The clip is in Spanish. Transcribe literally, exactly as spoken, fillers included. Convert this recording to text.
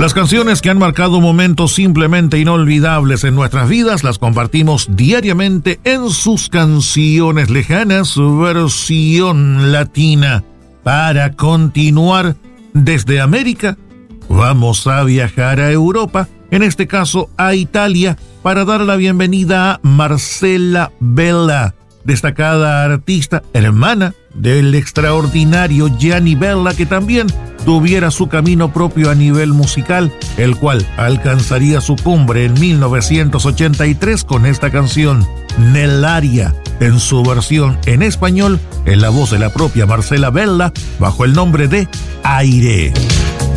Las canciones que han marcado momentos simplemente inolvidables en nuestras vidas las compartimos diariamente en sus canciones lejanas, versión latina. Para continuar desde América, vamos a viajar a Europa, en este caso a Italia, para dar la bienvenida a Marcela Bella, destacada artista, hermana del extraordinario Gianni Bella, que también tuviera su camino propio a nivel musical, el cual alcanzaría su cumbre en mil novecientos ochenta y tres con esta canción, Nell'aria, en su versión en español, en la voz de la propia Marcela Bella, bajo el nombre de Aire.